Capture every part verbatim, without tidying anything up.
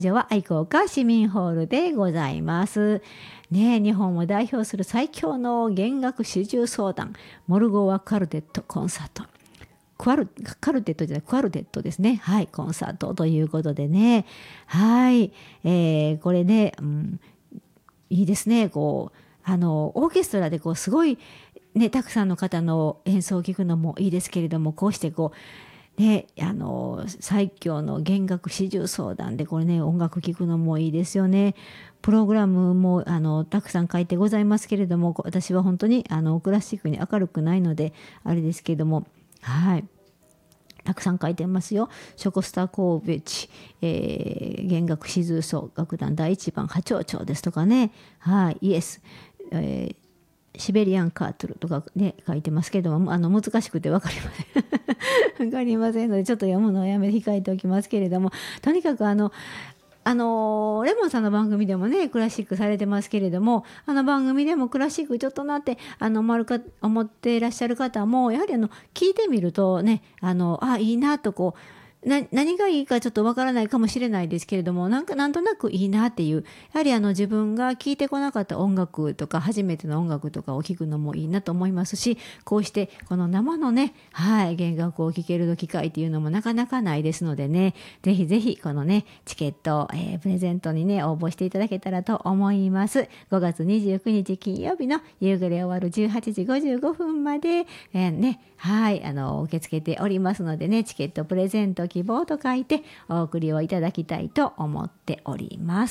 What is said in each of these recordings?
場は愛好家市民ホールでございます。ね、日本を代表する最強の弦楽四重奏団モルゴワ・カルテットコンサート。クワルカルテットじゃないクワルテットですね。はい、コンサートということでね。はい、えー、これね、うん、いいですね。こうあのオーケストラでこうすごいねたくさんの方の演奏を聴くのもいいですけれども、こうしてこうね、あの最強の弦楽四重奏団でこれね音楽聴くのもいいですよね。プログラムもあのたくさん書いてございますけれども、私は本当にあのクラシックに明るくないのであれですけれども、はい、たくさん書いてますよ。ショコスタコーベチ、えー、弦楽四重奏楽団だいいちばん波長長ですとかね、はい、イエス、えーシベリアンカートルとかね書いてますけども、あの難しくて分かりません分かりませんのでちょっと読むのをやめて控えておきますけれども、とにかくあのあのレモンさんの番組でもねクラシックされてますけれども、あの番組でもクラシックちょっとなってあの思か思っていらっしゃる方もやはりあの聞いてみるとね、あのあいいなとこうな何がいいかちょっとわからないかもしれないですけれども、なんかなんとなくいいなっていう、やはりあの自分が聴いてこなかった音楽とか初めての音楽とかを聴くのもいいなと思いますし、こうしてこの生のね、はい、弦楽を聴ける機会っていうのもなかなかないですのでね、ぜひぜひこのねチケット、えー、プレゼントにね応募していただけたらと思います。ごがつにじゅうくにち金曜日の夕暮れ終わるじゅうはちじごじゅうごふんまで、えー、ね、はい、あの受け付けておりますのでね、チケットプレゼント希望と書いてお送りをいただきたいと思っております。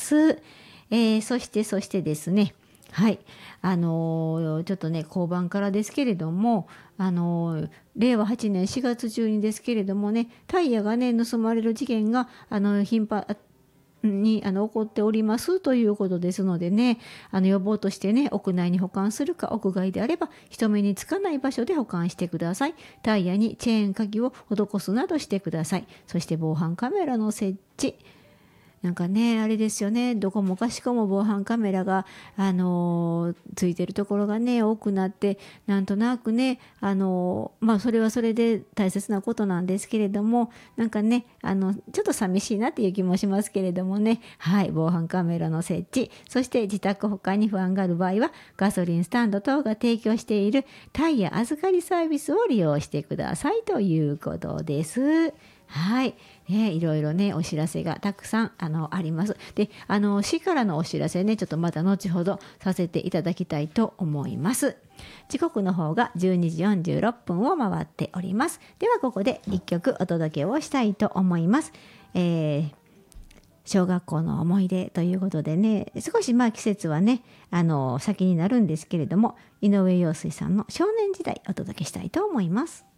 えー、そしてそしてですね、はい、あのー、ちょっとね交番からですけれども、あのー、れいわはちねんしがつ中にですけれどもね、タイヤがね盗まれる事件があの頻繁にあの起こっておりますということですのでね、あの予防としてね屋内に保管するか屋外であれば人目につかない場所で保管してください。タイヤにチェーン鍵を施すなどしてください。そして防犯カメラの設置、なんかねあれですよね、どこもかしこも防犯カメラが、あのー、ついてるところがね多くなって、なんとなくね、あのー、まあそれはそれで大切なことなんですけれども、なんかねあのちょっと寂しいなっていう気もしますけれどもね、はい、防犯カメラの設置、そして自宅保管に不安がある場合はガソリンスタンド等が提供しているタイヤ預かりサービスを利用してくださいということです。はい、ね、いろいろねお知らせがたくさんあのあります。で、あの市からのお知らせね、ちょっとまた後ほどさせていただきたいと思います。時刻の方がじゅうにじよんじゅうろっぷんを回っております。ではここでいっきょくお届けをしたいと思います。えー小学校の思い出ということでね、少しまあ季節はねあの先になるんですけれども、井上陽水さんの少年時代お届けしたいと思います。